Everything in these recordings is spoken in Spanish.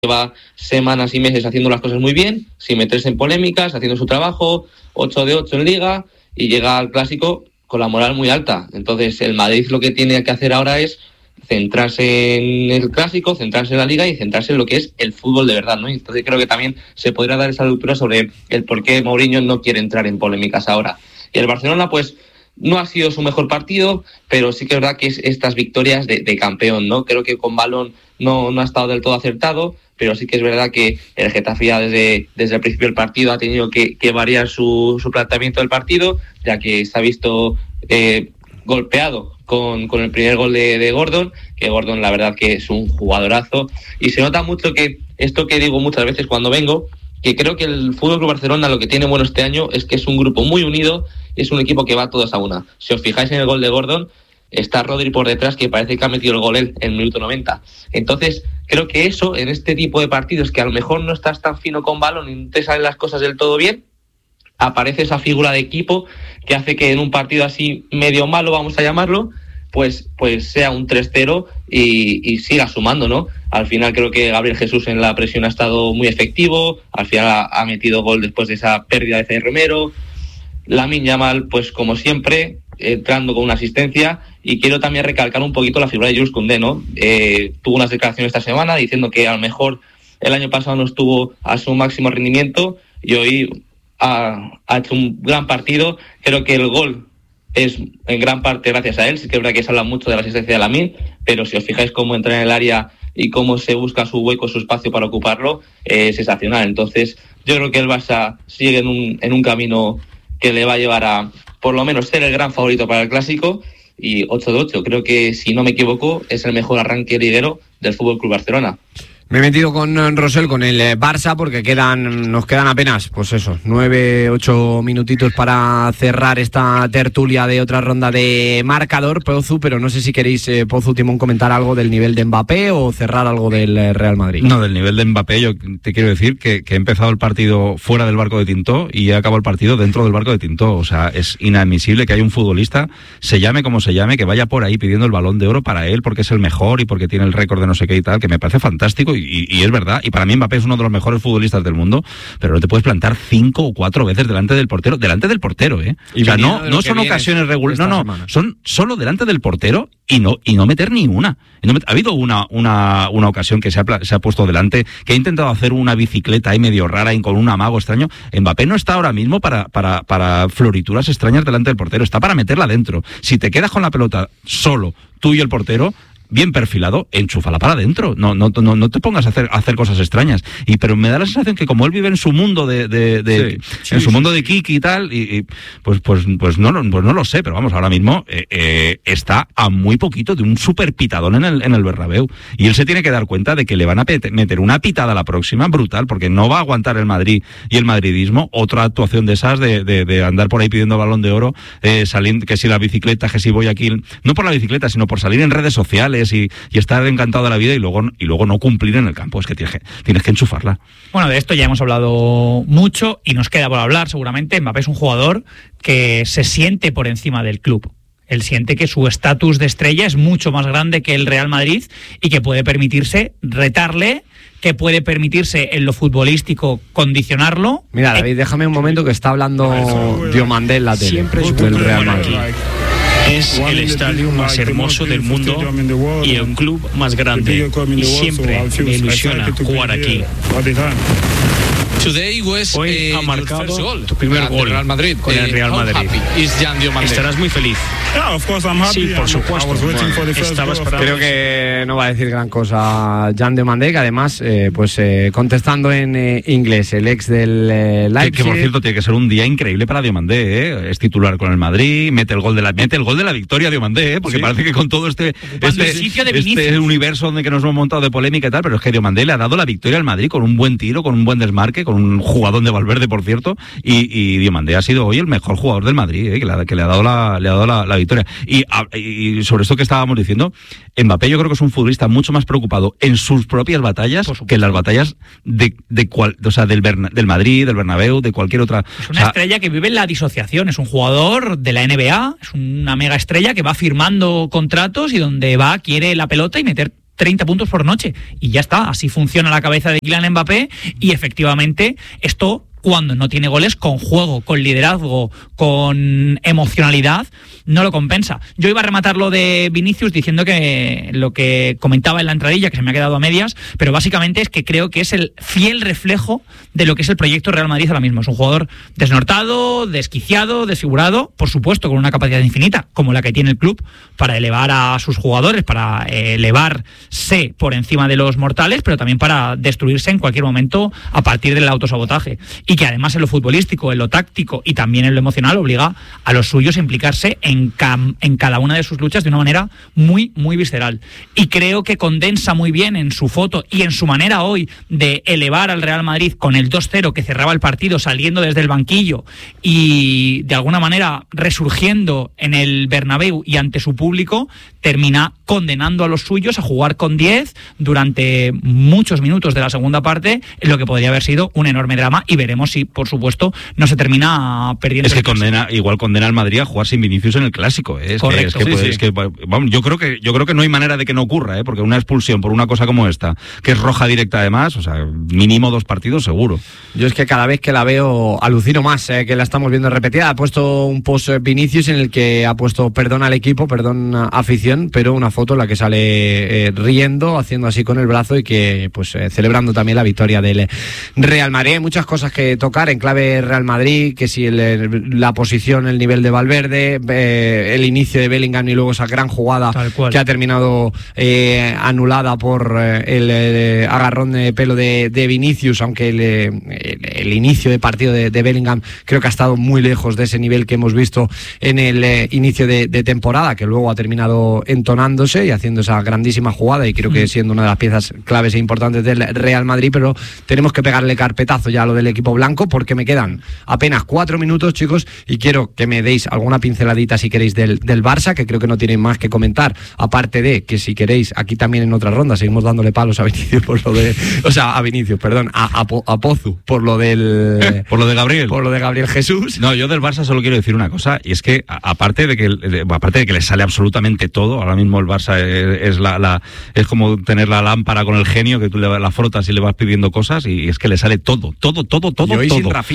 lleva semanas y meses haciendo las cosas muy bien, sin meterse en polémicas, haciendo su trabajo, 8 de 8 en Liga, y llega al Clásico con la moral muy alta. Entonces el Madrid lo que tiene que hacer ahora es centrarse en el Clásico, centrarse en la Liga y centrarse en lo que es el fútbol de verdad, ¿no? Entonces creo que también se podrá dar esa lectura sobre el por qué Mourinho no quiere entrar en polémicas ahora. Y el Barcelona, pues, no ha sido su mejor partido, pero sí que es verdad que es estas victorias de campeón, ¿no? Creo que con balón no ha estado del todo acertado, pero sí que es verdad que el Getafe ya desde el principio del partido ha tenido que variar su planteamiento del partido, ya que se ha visto golpeado con el primer gol de Gordon, que Gordon la verdad que es un jugadorazo, y se nota mucho que esto que digo muchas veces cuando vengo, que creo que el FC Barcelona lo que tiene bueno este año es que es un grupo muy unido, es un equipo que va todos a una. Si os fijáis en el gol de Gordon, está Rodri por detrás, que parece que ha metido el gol él en el minuto 90. Entonces, creo que eso, en este tipo de partidos, que a lo mejor no estás tan fino con balón y no te salen las cosas del todo bien, aparece esa figura de equipo que hace que en un partido así medio malo, vamos a llamarlo, pues sea un 3-0 y siga sumando, ¿no? Al final creo que Gabriel Jesús en la presión ha estado muy efectivo, al final ha metido gol después de esa pérdida de César Romero. Lamine Yamal, pues como siempre, entrando con una asistencia, y quiero también recalcar un poquito la figura de Jules Koundé, ¿no? Tuvo unas declaraciones esta semana diciendo que a lo mejor el año pasado no estuvo a su máximo rendimiento y hoy ha hecho un gran partido. Creo que el gol es en gran parte gracias a él. Sí que es verdad que se habla mucho de la asistencia de Lamine, pero si os fijáis cómo entra en el área y cómo se busca su hueco, su espacio para ocuparlo, es sensacional. Entonces yo creo que el Barça sigue en un camino que le va a llevar a, por lo menos, ser el gran favorito para el Clásico, y 8 de 8. Creo que, si no me equivoco, es el mejor arranque liguero del FC Barcelona. Me he metido con Rosell, con el Barça, porque nos quedan apenas, pues eso, 9-8 minutitos para cerrar esta tertulia de otra ronda de marcador, Pozu, pero no sé si queréis, Pozu, Timón, comentar algo del nivel de Mbappé o cerrar algo del Real Madrid. No, del nivel de Mbappé yo te quiero decir que he empezado el partido fuera del barco de Tintó y he acabado el partido dentro del barco de Tintó. O sea, es inadmisible que haya un futbolista, se llame como se llame, que vaya por ahí pidiendo el Balón de Oro para él porque es el mejor y porque tiene el récord de no sé qué y tal, que me parece fantástico. Y es verdad, y para mí Mbappé es uno de los mejores futbolistas del mundo, pero no te puedes plantar 5 o 4 veces delante del portero, Y o sea, no son ocasiones regulares, son solo delante del portero y no meter ni una. Ha habido una ocasión que se ha puesto delante, que ha intentado hacer una bicicleta ahí medio rara y con un amago extraño. Mbappé no está ahora mismo para florituras extrañas delante del portero, está para meterla dentro. Si te quedas con la pelota solo, tú y el portero, bien perfilado, enchúfala para adentro. No te pongas a hacer cosas extrañas. Pero me da la sensación que como él vive en su mundo mundo de Kiki y tal, y pues no lo sé, pero vamos, ahora mismo está a muy poquito de un super pitadón en el Bernabéu. Y él se tiene que dar cuenta de que le van a meter una pitada la próxima brutal, porque no va a aguantar el Madrid y el madridismo otra actuación de esas de andar por ahí pidiendo Balón de Oro, saliendo, que si la bicicleta, que si voy aquí, no por la bicicleta, sino por salir en redes sociales y estar encantado de la vida y luego no cumplir en el campo. Es que tienes que enchufarla. Bueno, de esto ya hemos hablado mucho y nos queda por hablar seguramente. Mbappé es un jugador que se siente por encima del club. Él siente que su estatus de estrella es mucho más grande que el Real Madrid y que puede permitirse retarle, que puede permitirse en lo futbolístico condicionarlo. Mira, David, déjame un momento que está hablando Diomandé en la tele del Real Madrid. Es el estadio más hermoso del mundo y el club más grande. Y siempre me ilusiona jugar aquí. Hoy ha marcado tu primer gol Real Madrid, con el Real Madrid. Estarás muy feliz. Sí, por supuesto. Estaba esperando. Creo que no va a decir gran cosa Jan Diomandé, que además, contestando en inglés, el ex del Leipzig. Que por cierto tiene que ser un día increíble para Diomandé, ¿eh? Es titular con el Madrid, mete el gol de la victoria Diomandé, porque sí, parece que con todo este universo donde que nos hemos montado de polémica y tal, pero es que Diomandé le ha dado la victoria al Madrid con un buen tiro, con un buen desmarque, con un jugadón de Valverde, por cierto, y Diomandé ha sido hoy el mejor jugador del Madrid, que le ha dado la victoria. Y sobre esto que estábamos diciendo, Mbappé yo creo que es un futbolista mucho más preocupado en sus propias batallas que en las batallas del Madrid, del Bernabéu, de cualquier otra. Es una estrella que vive en la disociación, es un jugador de la NBA, es una mega estrella que va firmando contratos y donde quiere la pelota y meter 30 puntos por noche. Y ya está, así funciona la cabeza de Kylian Mbappé, y efectivamente esto, cuando no tiene goles, con juego, con liderazgo, con emocionalidad, no lo compensa. Yo iba a rematar lo de Vinicius diciendo que lo que comentaba en la entradilla, que se me ha quedado a medias, pero básicamente es que creo que es el fiel reflejo de lo que es el proyecto Real Madrid ahora mismo. Es un jugador desnortado, desquiciado, desfigurado, por supuesto con una capacidad infinita, como la que tiene el club, para elevar a sus jugadores, para elevarse por encima de los mortales, pero también para destruirse en cualquier momento a partir del autosabotaje. Y que además en lo futbolístico, en lo táctico y también en lo emocional obliga a los suyos a implicarse en cada una de sus luchas de una manera muy, muy visceral. Y creo que condensa muy bien en su foto y en su manera hoy de elevar al Real Madrid con el 2-0 que cerraba el partido, saliendo desde el banquillo y de alguna manera resurgiendo en el Bernabéu y ante su público, termina condenando a los suyos a jugar con 10 durante muchos minutos de la segunda parte, en lo que podría haber sido un enorme drama, y veremos si, por supuesto, no se termina perdiendo. Es que condena al Madrid a jugar sin Vinicius en el Clásico. Correcto. Vamos, yo creo que no hay manera de que no ocurra, porque una expulsión por una cosa como esta, que es roja directa además, o sea, mínimo 2 partidos seguro. Yo es que cada vez que la veo alucino más, que la estamos viendo repetida. Ha puesto un post Vinicius en el que ha puesto perdón al equipo, perdón afición, pero una foto en la que sale riendo, haciendo así con el brazo y que pues celebrando también la victoria del Real Madrid. Hay muchas cosas que tocar en clave Real Madrid, que si la posición, el nivel de Valverde, el inicio de Bellingham y luego esa gran jugada que ha terminado anulada por el agarrón de pelo de Vinicius, aunque el inicio de partido de Bellingham creo que ha estado muy lejos de ese nivel que hemos visto en el inicio de temporada, que luego ha terminado entonándose y haciendo esa grandísima jugada, y creo que siendo una de las piezas claves e importantes del Real Madrid. Pero tenemos que pegarle carpetazo ya a lo del equipo blanco, porque me quedan apenas 4 minutos, chicos, y quiero que me deis alguna pinceladita si queréis del Barça, que creo que no tienen más que comentar, aparte de que si queréis, aquí también en otra ronda seguimos dándole palos a Vinicius por lo de, o sea, a Vinicius, perdón, a Pozu por lo del por lo de Gabriel. Por lo de Gabriel Jesús. No, yo del Barça solo quiero decir una cosa, y es que aparte de que le sale absolutamente todo, ahora mismo el Barça es como tener la lámpara con el genio, que tú la frotas y le vas pidiendo cosas, y es que le sale todo. Y hoy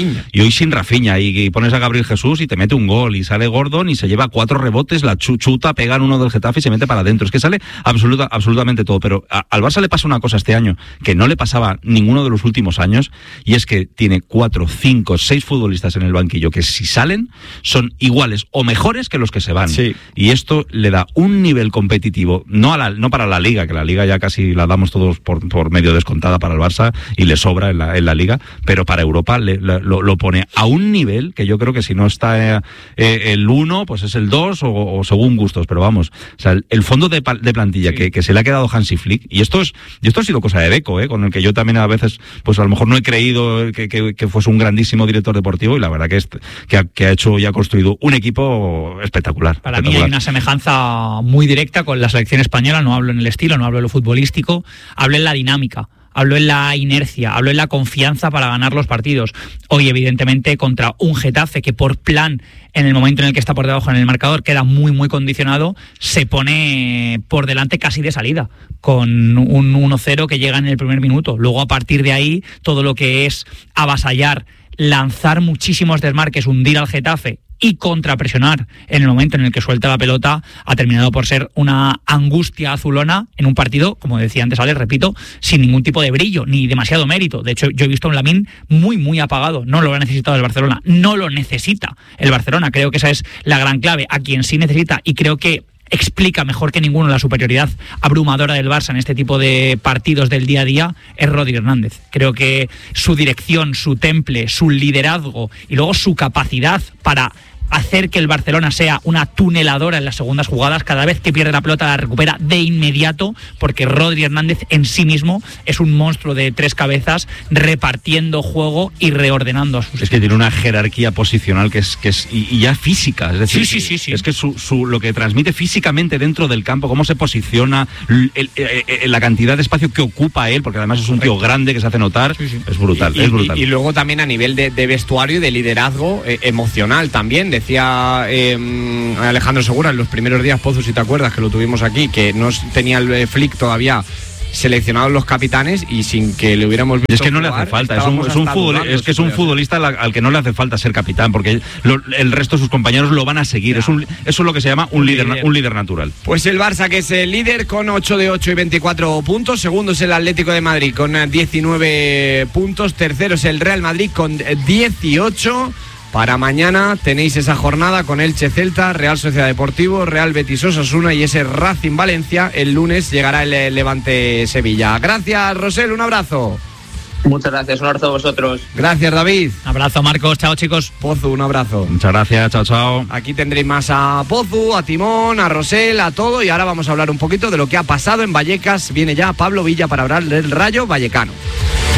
sin Rafinha. Y pones a Gabriel Jesús y te mete un gol, y sale Gordon y se lleva 4 rebotes, la chuta, pegan uno del Getafe y se mete para adentro. Es que sale absolutamente todo. Pero al Barça le pasa una cosa este año que no le pasaba ninguno de los últimos años, y es que tiene 4, 5, 6 futbolistas en el banquillo que si salen son iguales o mejores que los que se van. Sí. Y esto le da un nivel competitivo, no para la Liga, que la Liga ya casi la damos todos por medio descontada para el Barça y le sobra en la Liga, pero para Europa lo pone a un nivel que yo creo que si no está el 1, pues es el 2 o según gustos, pero vamos, o sea, el fondo de plantilla que se le ha quedado Hansi Flick, y esto ha sido cosa de Deco, con el que yo también a veces, pues a lo mejor no he creído que fuese un grandísimo director deportivo, y la verdad que ha hecho y ha construido un equipo espectacular. Para mí hay una semejanza muy directa con la selección española. No hablo en el estilo, no hablo en lo futbolístico, hablo en la dinámica, hablo en la inercia, hablo en la confianza para ganar los partidos. Hoy, evidentemente, contra un Getafe que por plan, en el momento en el que está por debajo en el marcador, queda muy, muy condicionado, se pone por delante casi de salida, con un 1-0 que llega en el primer minuto. Luego, a partir de ahí, todo lo que es avasallar, lanzar muchísimos desmarques, hundir al Getafe y contrapresionar en el momento en el que suelta la pelota, ha terminado por ser una angustia azulona en un partido, como decía antes Alex, repito, sin ningún tipo de brillo ni demasiado mérito. De hecho, yo he visto a un Lamine muy, muy apagado. No lo ha necesitado el Barcelona, no lo necesita el Barcelona. Creo que esa es la gran clave. A quien sí necesita, y creo que explica mejor que ninguno la superioridad abrumadora del Barça en este tipo de partidos del día a día, es Rodri Hernández. Creo que su dirección, su temple, su liderazgo y luego su capacidad para hacer que el Barcelona sea una tuneladora en las segundas jugadas. Cada vez que pierde la pelota la recupera de inmediato, porque Rodri Hernández en sí mismo es un monstruo de 3 cabezas, repartiendo juego y reordenando a sus... Es que tiene una jerarquía posicional que es y ya física, es decir, sí. Es que lo que transmite físicamente dentro del campo, cómo se posiciona, la cantidad de espacio que ocupa él, porque además es un tío grande que se hace notar, es brutal. Y luego también a nivel de vestuario y de liderazgo emocional también, decía Alejandro Segura en los primeros días, Pozu, si te acuerdas, que lo tuvimos aquí, que no tenía el Flick todavía seleccionados los capitanes y sin que le hubiéramos visto. Es que no le hace falta, es un futbolista al que no le hace falta ser capitán, porque el resto de sus compañeros lo van a seguir. Eso es lo que se llama un líder natural. Pues el Barça, que es el líder con 8 de 8 y 24 puntos. Segundo es el Atlético de Madrid con 19 puntos. Tercero es el Real Madrid con 18. Para mañana tenéis esa jornada con Elche Celta, Real Sociedad Deportivo, Real Betis Osasuna y ese Racing Valencia. El lunes llegará el Levante Sevilla. Gracias, Rosell, un abrazo. Muchas gracias, un abrazo a vosotros. Gracias, David. Abrazo, Marcos, chao, chicos. Pozu, un abrazo. Muchas gracias, chao, chao. Aquí tendréis más a Pozu, a Timón, a Rosell, a todo, y ahora vamos a hablar un poquito de lo que ha pasado en Vallecas. Viene ya Pablo Villa para hablar del Rayo Vallecano.